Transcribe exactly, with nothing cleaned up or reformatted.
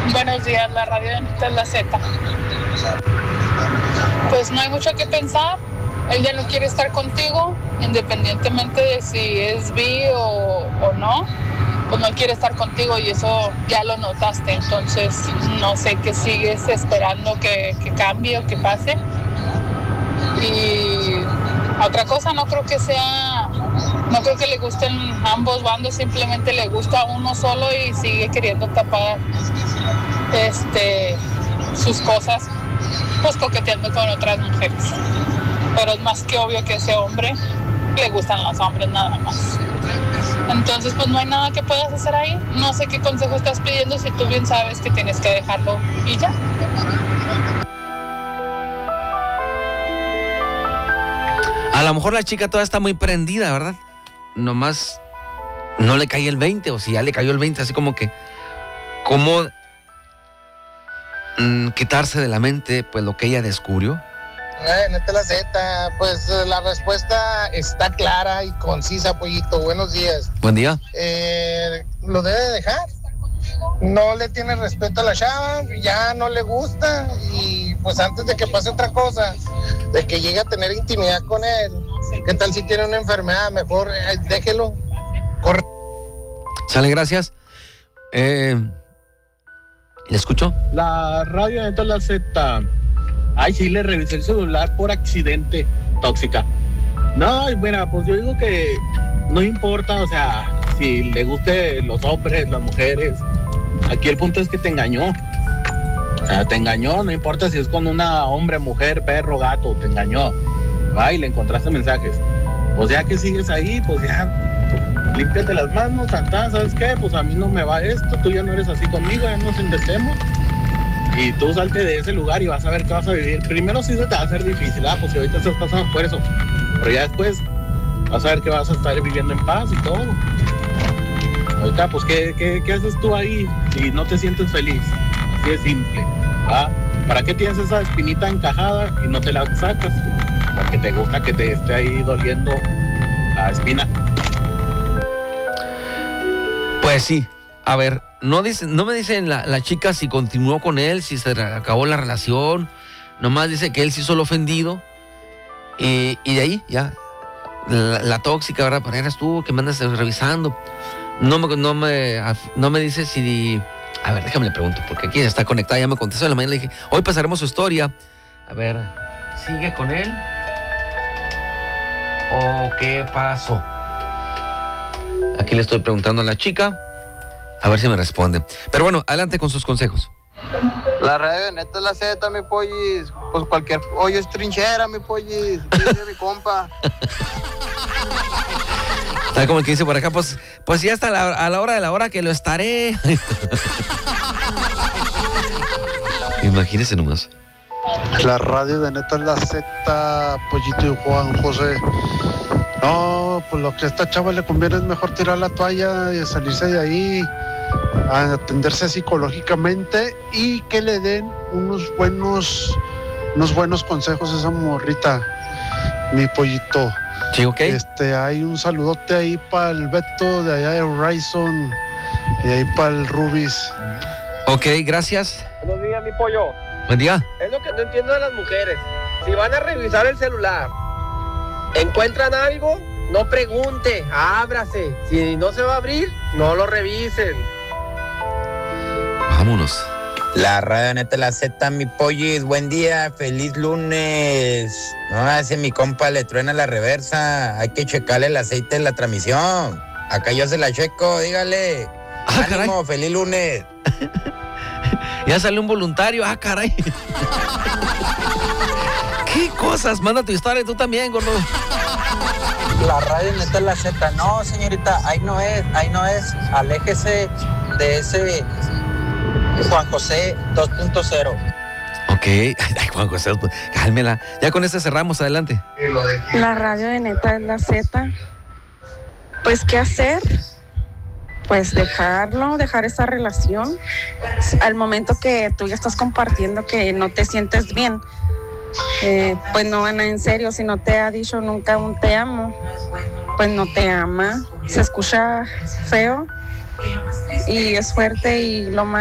Buenos días, la radio de la Z. Pues no hay mucho que pensar. Él ya no quiere estar contigo, independientemente de si es bi o, o no. Pues no quiere estar contigo y eso ya lo notaste. Entonces no sé qué sigues esperando que, que cambie o que pase. Y otra cosa, no creo que sea, no creo que le gusten ambos bandos, simplemente le gusta uno solo y sigue queriendo tapar este sus cosas, pues coqueteando con otras mujeres. Pero es más que obvio que ese hombre le gustan los hombres nada más. Entonces pues no hay nada que puedas hacer ahí. No sé qué consejo estás pidiendo si tú bien sabes que tienes que dejarlo y ya. A lo mejor la chica todavía está muy prendida, ¿verdad? Nomás no le cae el veinte, o si ya le cayó el veinte, así como que, ¿cómo mmm, quitarse de la mente pues lo que ella descubrió? Eh, neta la Z, pues la respuesta está clara y concisa, pollito. Buenos días. Buen día. Eh, lo debe dejar. No le tiene respeto a la chava, ya no le gusta y pues antes de que pase otra cosa, de que llegue a tener intimidad con él, ¿qué tal si tiene una enfermedad? Mejor eh, déjelo. Corre. Sale, gracias. Eh, ¿Le escucho? La radio de la Z. Ay, sí, le revisé el celular por accidente. Tóxica. No, mira, pues yo digo que no importa, o sea, si le guste los hombres, las mujeres. Aquí el punto es que te engañó. O sea, te engañó, no importa si es con una hombre, mujer, perro, gato, te engañó. Ay, le encontraste mensajes. Pues ya que sigues ahí, pues ya, pues, límpiate las manos, tantá, ¿sabes qué? Pues a mí no me va esto, tú ya no eres así conmigo, ya nos entendemos. Y tú salte de ese lugar y vas a ver qué vas a vivir. Primero sí se te va a hacer difícil, ah, pues si ahorita estás pasando por eso. Pero ya después vas a ver que vas a estar viviendo en paz y todo. Ahorita, pues, ¿qué, qué, qué haces tú ahí si no te sientes feliz? Así de simple, ¿ah? ¿Para qué tienes esa espinita encajada y no te la sacas? Porque te gusta que te esté ahí doliendo la espina. Pues sí. A ver, no dice, no me dicen la, la chica si continuó con él, si se acabó la relación. Nomás dice que él se hizo el ofendido. Y, y de ahí, ya. La, la tóxica, ¿verdad? Para eras tú que me andas revisando. No me, no me, no me dice si... A ver, déjame le pregunto, porque aquí está conectada, ya me contestó en la mañana, le dije, hoy pasaremos su historia. A ver, ¿sigue con él? ¿O qué pasó? Aquí le estoy preguntando a la chica, a ver si me responde. Pero bueno, adelante con sus consejos. La radio de neta es la Z, mi pollis. Pues cualquier hoyo es trinchera, mi pollis. Dice mi compa. Tal como el que dice por acá, pues, pues ya está a la, a la hora de la hora que lo estaré. Imagínese nomás. La radio de neta es la Z, Pollito y Juan José. No, pues lo que a esta chava le conviene es mejor tirar la toalla y salirse de ahí, a atenderse psicológicamente y que le den unos buenos, unos buenos consejos a esa morrita, mi pollito. Sí, ok. Este, hay un saludote ahí para el Beto de allá de Horizon y ahí para el Rubis. Ok, gracias. Buenos días, mi pollo. Buen día. Es lo que no entiendo de las mujeres. Si van a revisar el celular, encuentran algo, no pregunte, ábrase. Si no se va a abrir, no lo revisen. Vámonos. La radio neta la Z, mi pollis, buen día, feliz lunes. No, ese mi compa le truena la reversa, hay que checarle el aceite de la transmisión. Acá yo se la checo, dígale. Ah, ánimo, caray. Feliz lunes. Ya salió un voluntario, ah, caray. ¿Qué cosas? Manda tu historia tú también, gordo. La radio neta es la Z. No, señorita, ahí no es, ahí no es. Aléjese de ese Juan José dos punto cero. Ok, ay, Juan José, cálmela. Ya con este cerramos, adelante. La radio de neta es la Z. Pues, ¿qué hacer? Pues dejarlo, dejar esa relación. Al momento que tú ya estás compartiendo que no te sientes bien, eh, pues no, Ana, en serio, si no te ha dicho nunca un te amo, pues no te ama. Se escucha feo y es fuerte y lo más